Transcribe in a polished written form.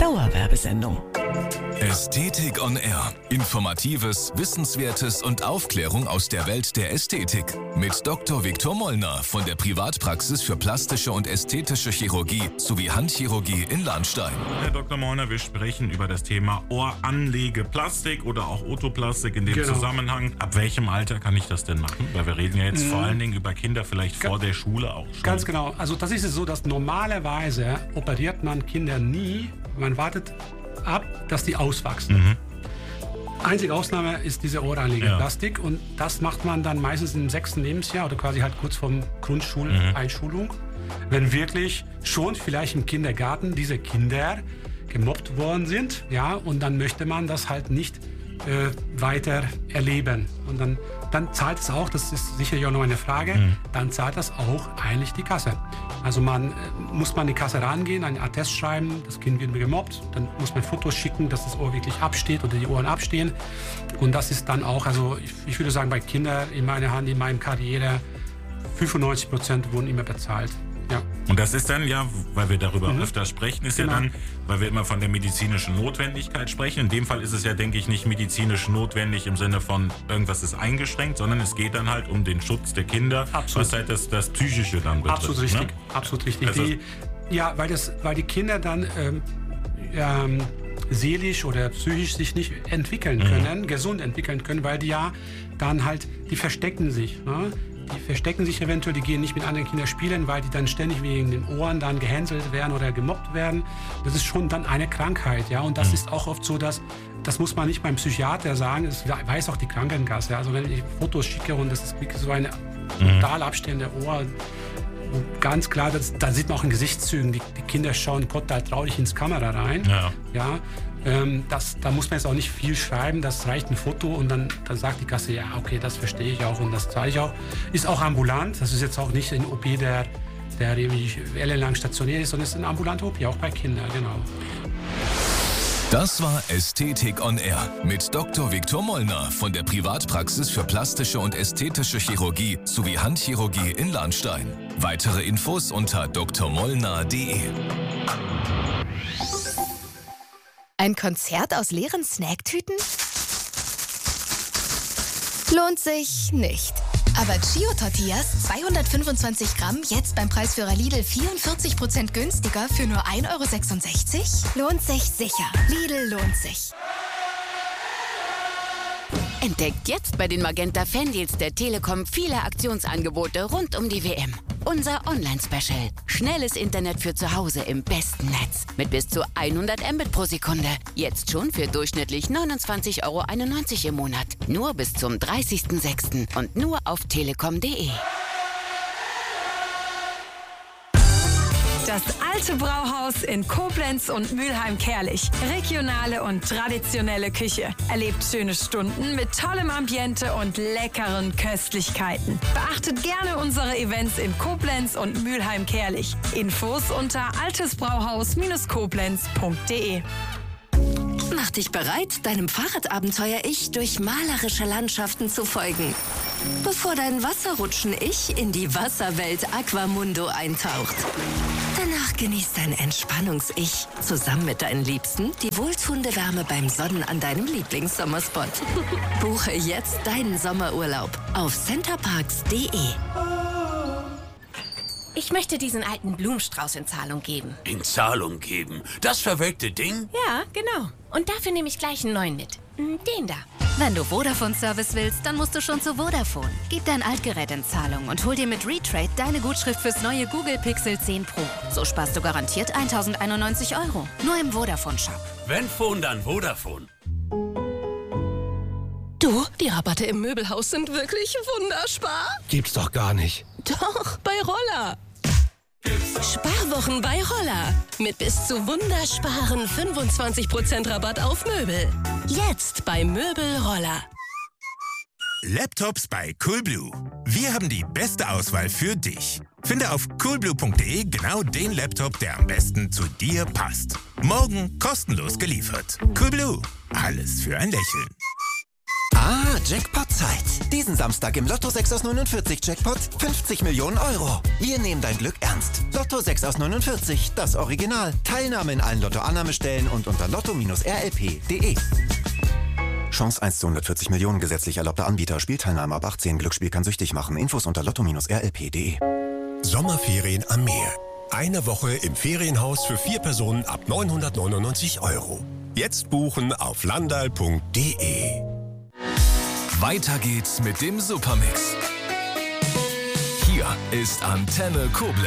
Dauerwerbesendung. Ästhetik on Air. Informatives, Wissenswertes und Aufklärung aus der Welt der Ästhetik. Mit Dr. Viktor Mollner von der Privatpraxis für plastische und ästhetische Chirurgie sowie Handchirurgie in Lahnstein. Herr Dr. Mollner, wir sprechen über das Thema Ohranlegeplastik oder auch Otoplastik in dem Zusammenhang. Ab welchem Alter kann ich das denn machen? Weil wir reden ja jetzt vor allen Dingen über Kinder vielleicht vor der Schule auch schon. Ganz genau. Also das ist es so, dass normalerweise operiert man Kinder nie. Man wartet ab, dass die auswachsen. Einzige Ausnahme ist diese Ohranlegeplastik und das macht man dann meistens im 6. Lebensjahr oder quasi halt kurz vor Grundschuleinschulung, wenn wirklich schon vielleicht im Kindergarten diese Kinder gemobbt worden sind, ja, und dann möchte man das halt nicht weiter erleben. Und dann zahlt es auch, das ist sicherlich auch noch eine Frage, dann zahlt das auch eigentlich die Kasse. Also muss man die Kasse rangehen, einen Attest schreiben, das Kind wird gemobbt, dann muss man Fotos schicken, dass das Ohr wirklich absteht oder die Ohren abstehen. Und das ist dann auch, also ich würde sagen, bei Kindern in meiner Hand, in meiner Karriere, 95% wurden immer bezahlt. Ja. Und das ist dann ja, weil wir darüber öfter sprechen, ist ja dann, weil wir immer von der medizinischen Notwendigkeit sprechen. In dem Fall ist es ja, denke ich, nicht medizinisch notwendig im Sinne von irgendwas ist eingeschränkt, sondern es geht dann halt um den Schutz der Kinder, was halt das Psychische dann betrifft. Absolut richtig, ne? absolut richtig. Also, weil die Kinder dann seelisch oder psychisch sich nicht entwickeln können, gesund entwickeln können, weil die ja dann halt, die verstecken sich. Ne? Die verstecken sich eventuell, die gehen nicht mit anderen Kindern spielen, weil die dann ständig wegen den Ohren dann gehänselt werden oder gemobbt werden. Das ist schon dann eine Krankheit, ja. Und das ist auch oft so, dass, das muss man nicht beim Psychiater sagen, das weiß auch die Krankenkasse. Ja? Also wenn ich Fotos schicke und das ist wirklich so eine total abstehende Ohr, ganz klar, da sieht man auch in Gesichtszügen, die Kinder schauen total traurig ins Kamera rein. Ja. Da muss man jetzt auch nicht viel schreiben, das reicht ein Foto und dann sagt die Kasse, ja, okay, das verstehe ich auch und das zahle ich auch. Ist auch ambulant, das ist jetzt auch nicht ein OP, der irgendwie ellenlang stationiert ist, sondern es ist ein ambulanter OP, auch bei Kindern, genau. Das war Ästhetik on Air mit Dr. Viktor Mollner von der Privatpraxis für plastische und ästhetische Chirurgie sowie Handchirurgie in Lahnstein. Weitere Infos unter drmollner.de. Ein Konzert aus leeren Snacktüten? Lohnt sich nicht. Aber Chio Tortillas, 225 Gramm, jetzt beim Preisführer Lidl 44% günstiger für nur 1,66 €? Lohnt sich sicher. Lidl lohnt sich. Entdeckt jetzt bei den Magenta Fandeals der Telekom viele Aktionsangebote rund um die WM. Unser Online-Special. Schnelles Internet für zu Hause im besten Netz. Mit bis zu 100 Mbit pro Sekunde. Jetzt schon für durchschnittlich 29,91 € im Monat. Nur bis zum 30.06. und nur auf telekom.de. Das alte Brauhaus in Koblenz und Mülheim-Kärlich. Regionale und traditionelle Küche. Erlebt schöne Stunden mit tollem Ambiente und leckeren Köstlichkeiten. Beachtet gerne unsere Events in Koblenz und Mülheim-Kärlich. Infos unter altesbrauhaus-koblenz.de. Mach dich bereit, deinem Fahrradabenteuer-Ich durch malerische Landschaften zu folgen. Bevor dein Wasserrutschen-Ich in die Wasserwelt Aquamundo eintaucht. Danach genießt dein Entspannungs-Ich zusammen mit deinen Liebsten die wohltuende Wärme beim Sonnen an deinem Lieblingssommerspot. Buche jetzt deinen Sommerurlaub auf centerparks.de. Ich möchte diesen alten Blumenstrauß in Zahlung geben. In Zahlung geben? Das verwelkte Ding? Ja, genau. Und dafür nehme ich gleich einen neuen mit. Den da. Wenn du Vodafone-Service willst, dann musst du schon zu Vodafone. Gib dein Altgerät in Zahlung und hol dir mit Retrade deine Gutschrift fürs neue Google Pixel 10 Pro. So sparst du garantiert 1.091 €. Nur im Vodafone-Shop. Wenn Phone, dann Vodafone. Du, die Rabatte im Möbelhaus sind wirklich wunderspar. Gibt's doch gar nicht. Doch, bei Roller. Sparwochen bei Roller. Mit bis zu wundersparen 25% Rabatt auf Möbel. Jetzt bei Möbel Roller. Laptops bei Coolblue. Wir haben die beste Auswahl für dich. Finde auf coolblue.de genau den Laptop, der am besten zu dir passt. Morgen kostenlos geliefert. Coolblue. Alles für ein Lächeln. Ah, Jackpot-Zeit. Diesen Samstag im Lotto 6 aus 49 Jackpot 50 Millionen Euro. Wir nehmen dein Glück ernst. Lotto 6 aus 49, das Original. Teilnahme in allen Lotto-Annahmestellen und unter lotto-rlp.de. Chance 1 zu 140 Millionen, gesetzlich erlaubter Anbieter. Spielteilnahme ab 18. Glücksspiel kann süchtig machen. Infos unter lotto-rlp.de. Sommerferien am Meer. Eine Woche im Ferienhaus für 4 Personen ab 999 €. Jetzt buchen auf landal.de. Weiter geht's mit dem Supermix. Hier ist Antenne Koblenz.